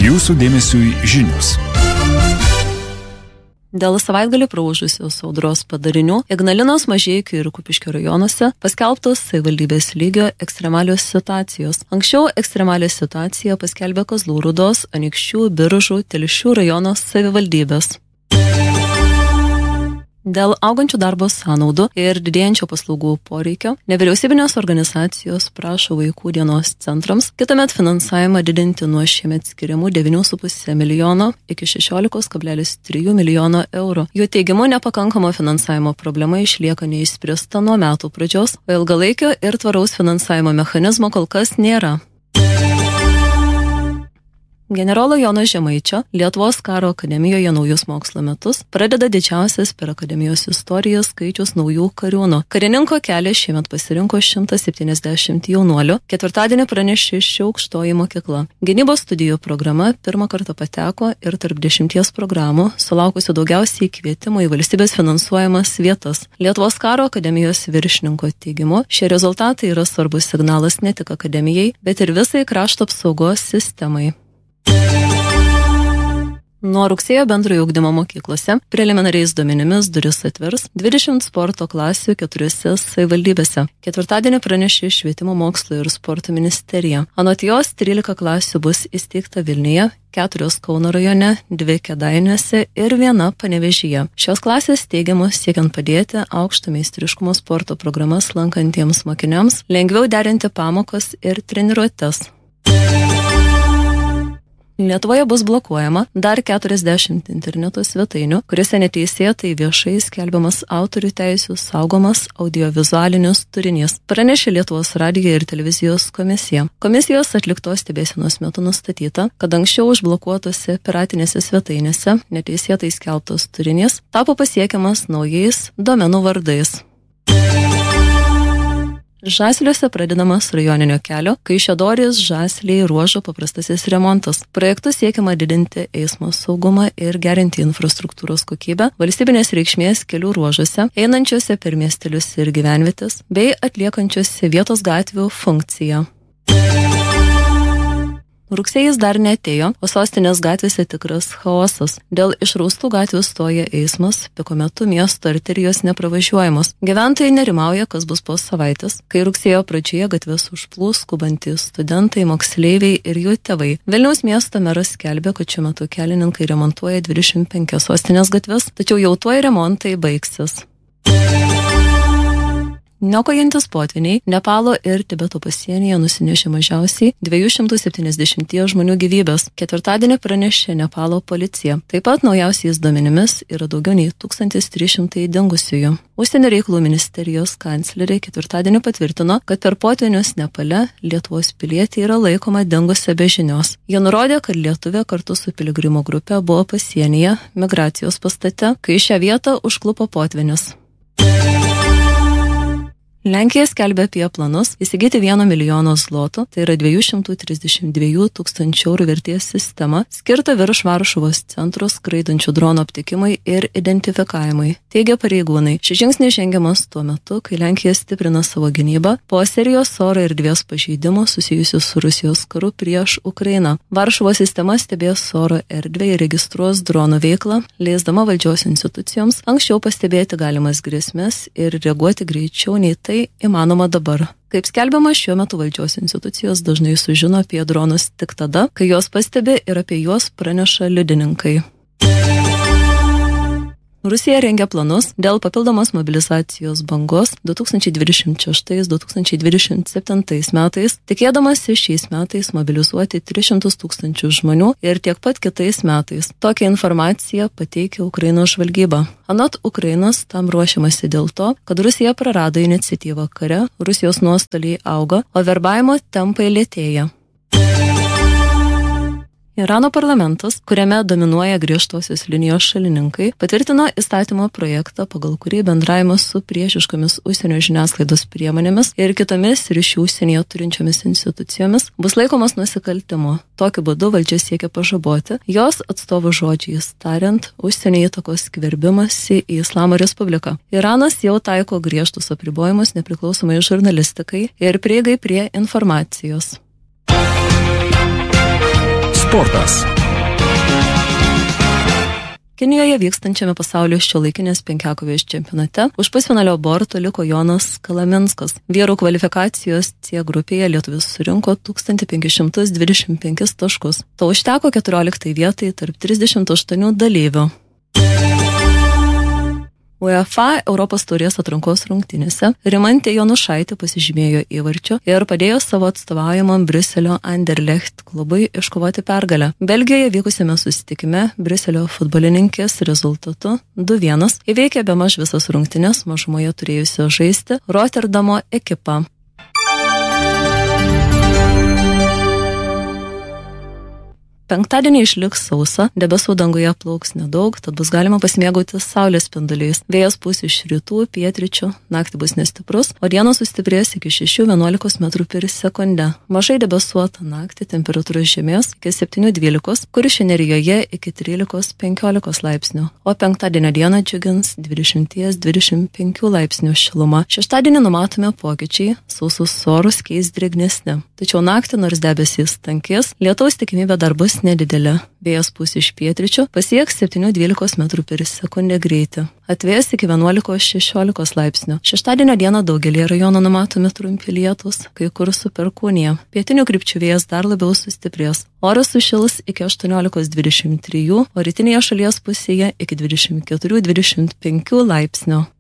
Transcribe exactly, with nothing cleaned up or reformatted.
Jūsų dėmesiui žinios. Dėl savaitgalį praūžusios audros padarinių Ignalinos, Mažeikių ir Kupiškio rajonuose paskelbtos savivaldybės lygio ekstremalios situacijos. Anksčiau ekstremalią situaciją paskelbė Kazlų Rūdos, Anykščių, Biržų, Telšių rajono savivaldybės. Dėl augančių darbo sąnaudų ir didėjančio paslaugų poreikio, nevyriausybinės organizacijos prašo vaikų dienos centrams kitąmet finansavimą didinti nuo šiemet skiriamų devynių su puse milijono iki šešiolikos kablelis trijų milijono eurų. Jų teigimu nepakankamo finansavimo problema išlieka neišspręsta nuo metų pradžios, o ilgalaikio ir tvaraus finansavimo mechanizmo kol kas nėra. Generolo Jono Žemaičio Lietuvos karo akademijoje naujus mokslo metus pradeda didžiausias per akademijos istoriją skaičius naujų kariūnų. Karininko kelią šiemet pasirinko šimtas septyniasdešimt jaunuolių, ketvirtadienį pranešė ši aukštoji mokykla. Gynybos studijų programa pirmą kartą pateko ir tarp dešimties programų, sulaukusių daugiausiai kvietimų į valstybės finansuojamas vietas. Lietuvos karo akademijos viršininko teigimu, šie rezultatai yra svarbus signalas ne tik akademijai, bet ir visai krašto apsaugos sistemai. Nuo rugsėjo bendrojo ugdymo mokyklose preliminariais duomenimis duris atvers dvidešimt sporto klasių keturiose savivaldybėse. Ketvirtadienį pranešė Švietimo mokslo ir sporto ministerija. Anot jos trylika klasių bus įsteigta Vilniuje, keturios Kauno rajone, dvi Kėdainiuose ir viena Panevėžyje. Šios klasės teigiamos siekiant padėti aukšto meistriškumo sporto programas lankantiems mokiniams lengviau derinti pamokas ir treniruotes. Lietuvoje bus blokuojama dar keturiasdešimt interneto svetainių, kuriuose neteisėtai viešai skelbiamas autorių teisių saugomas audiovizualinis turinys, pranešė Lietuvos radijo ir televizijos komisija. Komisijos atliktos stebėsenos metu nustatyta, kad anksčiau užblokuotose piratinėse svetainėse neteisėtai skelbtos turinys tapo pasiekiamas naujais domenų vardais. Žasliuose pradedamas rajoninio kelio Kaišiadorys Žasliai ruožo paprastasis remontas. Projektu siekiama didinti eismo saugumą ir gerinti infrastruktūros kokybę valstybinės reikšmės kelių ruožuose, einančiuose per miestelius ir gyvenvietes, bei atliekančiuose vietos gatvių funkciją. Rugsėjis dar neatėjo, o sostinės gatvėse tikras chaosas. Dėl išraustų gatvių stoja eismas, piko metu miesto arterijos nepravažiuojamos. Gyventojai nerimauja, kas bus po savaitės, kai rugsėjo pradžioje gatves užplūs skubantys studentai, moksleiviai ir jų tėvai. Vilniaus miesto meras skelbė, kad šiuo metu kelininkai remontuoja dvidešimt penkias sostinės gatves, tačiau jau tuoj remontai baigsis. Niokojantis potviniai Nepalo ir Tibeto pasienyje nusinešė mažiausiai dviejų šimtų septyniasdešimt žmonių gyvybės. Ketvirtadienį pranešė Nepalo policija. Taip pat naujausiais duomenimis yra daugiau nei tūkstantis trys šimtai dingusiųjų. Užsienio reikalų ministerijos kanclerė ketvirtadienį patvirtino, kad per potvinius Nepale Lietuvos pilietė yra laikoma dingusia be žinios. Jie nurodė, kad lietuvė kartu su piligrimų grupe buvo pasienyje migracijos pastate, kai šią vietą užklupo potvinis. Lenkija skelbia apie planus įsigyti vieno milijono zlotų, tai yra dviejų šimtų trisdešimt dviejų tūkstančių eurų vertės sistemą, skirtą virš Varšuvos centro skraidančių dronų aptikimui ir identifikavimui, teigia pareigūnai. Šis žingsnis žengiamas tuo metu, kai Lenkija stiprina savo gynybą po serijos oro erdvės pažeidimų susijusių su Rusijos karu prieš Ukrainą. Varšuvos sistema stebės oro erdvę ir registruos dronų veiklą, leisdama valdžios institucijoms anksčiau pastebėti galimas grėsmes ir reaguoti greičiau nei tai įmanoma dabar. Kaip skelbiama, šiuo metu valdžios institucijos dažnai sužino apie dronus tik tada, kai juos pastebi ir apie juos praneša liudininkai. Rusija rengia planus dėl papildomos mobilizacijos bangos du tūkstančiai dvidešimt šeštais - du tūkstančiai dvidešimt septintais metais, tikėdamasi šiais metais mobilizuoti tris šimtus tūkstančių žmonių ir tiek pat kitais metais. Tokią informaciją pateikia Ukrainos žvalgyba. Anot Ukrainos, tam ruošiamasi dėl to, kad Rusija prarado iniciatyvą kare, Rusijos nuostoliai auga, o verbavimo tempai lėtėja. Irano parlamentas, kuriame dominuoja griežtosios linijos šalininkai, patvirtino įstatymo projektą, pagal kurį bendravimas su priešiškomis užsienio žiniasklaidos priemonėmis ir kitomis ryšių užsienyje turinčiomis institucijomis bus laikomas nusikaltimu. Tokiu būdu valdžia siekia pažaboti jos atstovų žodžiais tariant užsienio įtakos skverbimąsi į Islamo Respubliką. Iranas jau taiko griežtus apribojimus nepriklausomai žurnalistikai ir prieigai prie informacijos. Sportas. Kinijoje vykstančiame pasaulio šiuolaikinės penkiakovės čempionate už pusfinalio borto liko Jonas Kalaminskas. Vyrų kvalifikacijos C grupėje lietuvis surinko tūkstantį penkis šimtus dvidešimt penkis taškus. To užteko keturioliktai vietai tarp trisdešimt aštuonių dalyvių. UEFA Europos taurės atrankos rungtynėse Rimantė Jonušaitė pasižymėjo įvarčiu ir padėjo savo atstovaujamam Briuselio Anderlecht klubui iškovoti pergalę. Belgijoje vykusiame susitikime Briuselio futbolininkės rezultatu du vienas įveikė bemaž visas rungtynes mažumoje turėjusio žaisti Rotterdamo ekipą. Penktadienį išliks sausa, debesų danguje plauks nedaug, tad bus galima pasimėgauti saulės spinduliais. Vėjas pūs iš rytų, pietryčių, naktį bus nestiprus, o dienos sustiprės iki šešių vienuolikos metrų per sekundę. Mažai debesuota naktį, temperatūra žemės iki septynių dvylikos, Kuršių nerijoje iki trylikos penkiolikos laipsnių, o penktadienio dieną džiugins dvidešimt dvidešimt penkių laipsnių šiluma. Šeštadienį numatome pokyčiai, sausus orus keis drėgnesni. Tačiau naktį, nors debesys tankės, lietaus tikimybė dar bus nedidelė. Vėjas pūs iš pietryčių, pasieks septynių dvylikos metrų per sekundę greitį. Atvės iki vienuolikos šešiolikos laipsnių. Šeštadienio dieną daugelį rajonų numatomi trumpi lietūs, kai kur su perkūnija. Pietinių krypčių vėjas dar labiau sustiprės. Oras sušils iki aštuoniolikos dvidešimt trijų, o rytinėje šalies pusėje iki dvidešimt keturių dvidešimt penkių laipsnių.